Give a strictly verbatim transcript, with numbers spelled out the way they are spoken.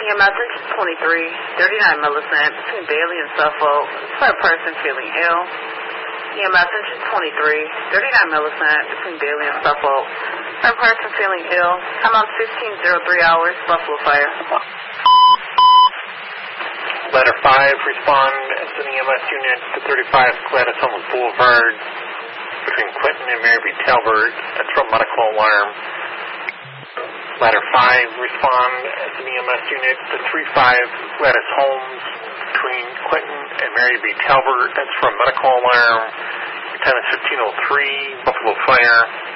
M S engine twenty-three, thirty-nine Millicent, between Bailey and Suffolk, for a person feeling ill. E M S engine twenty-three, thirty-nine Millicent, between Bailey and Suffolk, for a person feeling ill. Time on fifteen oh three hours, Buffalo Fire. Ladder five, respond as an E M S unit to thirty-five Gladys Holmes Boulevard, between Clinton and Mary B. Talbert. That's from medical alarm. Ladder five, respond as an E M S unit to thirty-five Gladys Holmes, between Clinton and Mary B. Talbert. That's from medical alarm. Time is fifteen oh three, Buffalo Fire.